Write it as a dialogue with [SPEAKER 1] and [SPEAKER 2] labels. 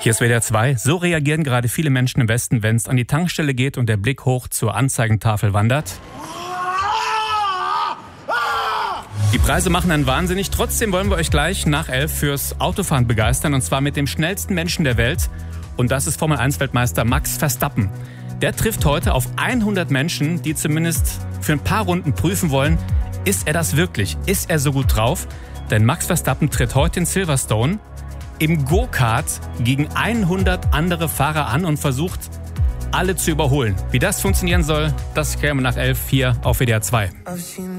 [SPEAKER 1] Hier ist WDR 2. So reagieren gerade viele Menschen im Westen, wenn es an die Tankstelle geht und der Blick hoch zur Anzeigentafel wandert. Die Preise machen einen wahnsinnig. Trotzdem wollen wir euch gleich nach 11 fürs Autofahren begeistern. Und zwar mit dem schnellsten Menschen der Welt. Und das ist Formel-1-Weltmeister Max Verstappen. Der trifft heute auf 100 Menschen, die zumindest für ein paar Runden prüfen wollen, ist er das wirklich? Ist er so gut drauf? Denn Max Verstappen tritt heute in Silverstone im Go-Kart gegen 100 andere Fahrer an und versucht, alle zu überholen. Wie das funktionieren soll, das klären wir nach 11 hier auf WDR 2.